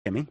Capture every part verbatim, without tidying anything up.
Jimmy.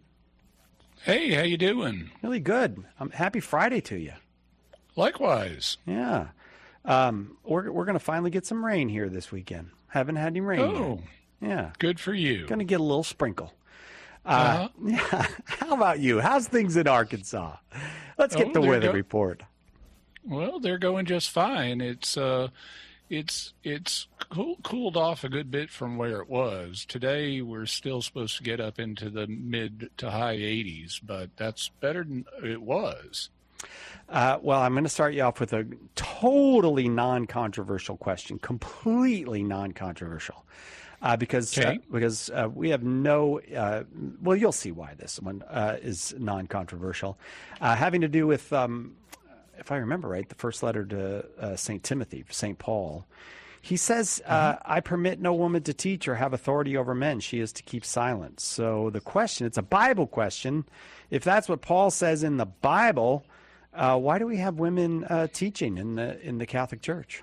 Hey, how you doing? Really good. Um, happy Friday to you. Likewise. Yeah. Um, we're we're going to finally get some rain here this weekend. Haven't had any rain Oh, yet. Yeah. good for you. Going to get a little sprinkle. Uh, Uh-huh. yeah. How about you? How's things in Arkansas? Let's get Oh, the they're weather go- report. Well, they're going just fine. It's uh, it's it's cool, cooled off a good bit from where it was. Today, we're still supposed to get up into the mid to high eighties, but that's better than it was. Uh, well, I'm going to start you off with a totally non-controversial question, completely non-controversial, uh, because uh, Okay. because uh, we have no. Uh, well, you'll see why this one uh, is non-controversial, uh, having to do with, um, if I remember right, the first letter to uh, Saint Timothy, Saint Paul. He says, uh, "I permit no woman to teach or have authority over men; she is to keep silent." So the question, it's a Bible question. If that's what Paul says in the Bible, uh, why do we have women uh, teaching in the in the Catholic Church?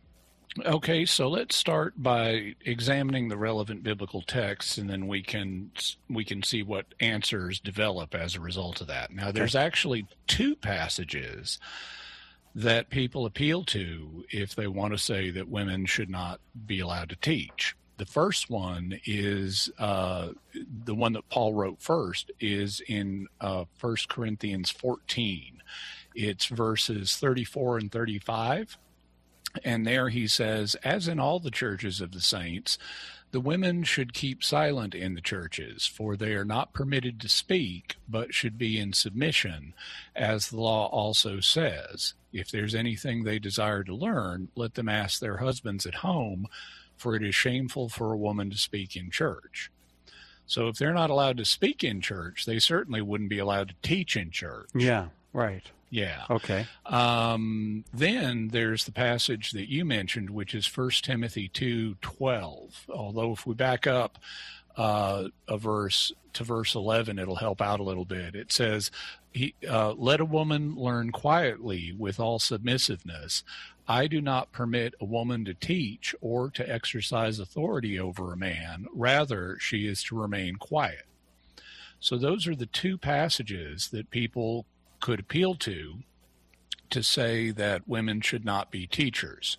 Okay, so let's start by examining the relevant biblical texts, and then we can we can see what answers develop as a result of that. Now, there's actually two passages that people appeal to if they want to say that women should not be allowed to teach. The first one is uh, the one that Paul wrote first is in uh, First Corinthians fourteen. It's verses thirty-four and thirty-five. And there he says, as in all the churches of the saints, the women should keep silent in the churches, for they are not permitted to speak, but should be in submission, as the law also says. If there's anything they desire to learn, let them ask their husbands at home, for it is shameful for a woman to speak in church. So if they're not allowed to speak in church, they certainly wouldn't be allowed to teach in church. Yeah, right. Yeah. Okay. Um, then there's the passage that you mentioned, which is First Timothy two twelve. Although if we back up uh, a verse to verse eleven, it'll help out a little bit. It says, he, uh, let a woman learn quietly with all submissiveness. I do not permit a woman to teach or to exercise authority over a man. Rather, she is to remain quiet. So those are the two passages that people could appeal to to say that women should not be teachers.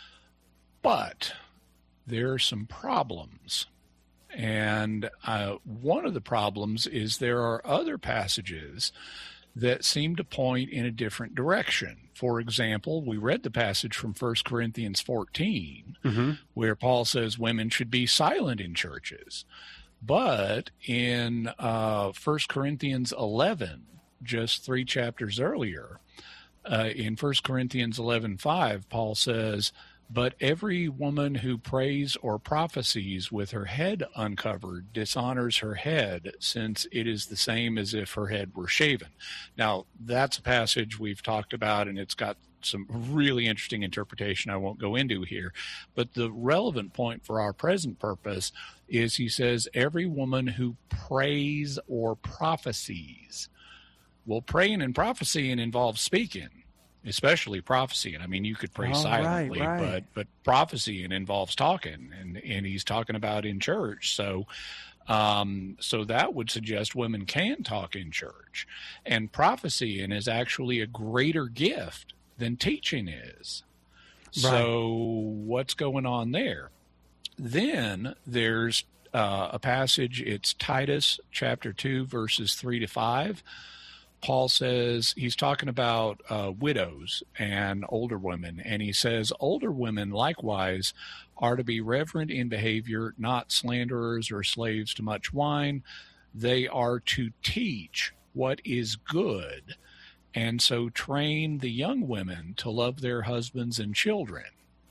But there are some problems. And uh, one of the problems is there are other passages that seem to point in a different direction. For example, we read the passage from First Corinthians fourteen, Mm-hmm. where Paul says women should be silent in churches. But in uh, First Corinthians eleven, just three chapters earlier, uh, in First Corinthians eleven five, Paul says, but every woman who prays or prophesies with her head uncovered dishonors her head, since it is the same as if her head were shaven. Now, that's a passage we've talked about, and it's got some really interesting interpretation I won't go into here. But the relevant point for our present purpose is he says, every woman who prays or prophesies. Well, praying and prophesying involves speaking, especially prophesying. I mean, you could pray Oh, silently, right, right. but but prophesying involves talking, and and he's talking about in church. So, um, so that would suggest women can talk in church, and prophesying is actually a greater gift than teaching is. So, what's going on there? Then there's uh, a passage. It's Titus chapter two, verses three to five. Paul says he's talking about uh, widows and older women, and he says older women likewise are to be reverent in behavior, not slanderers or slaves to much wine. They are to teach what is good, and so train the young women to love their husbands and children.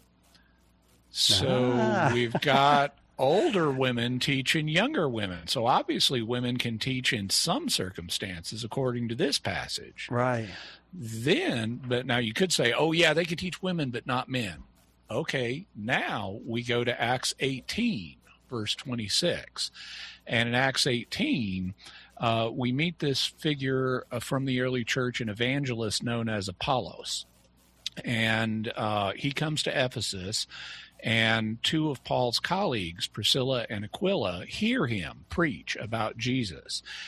So Ah. we've got older women teaching younger women. So obviously women can teach in some circumstances according to this passage. Right. Then, but now you could say, oh yeah, they could teach women, but not men. Okay, now we go to Acts eighteen, verse twenty-six. And in Acts eighteen, uh, we meet this figure uh, from the early church, an evangelist known as Apollos. And uh, he comes to Ephesus, And two of Paul's colleagues, Priscilla and Aquila, hear him preach about Jesus.